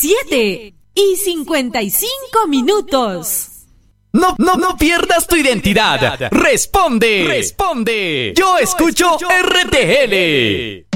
7:55. No pierdas tu identidad. Responde. Yo escucho RTL.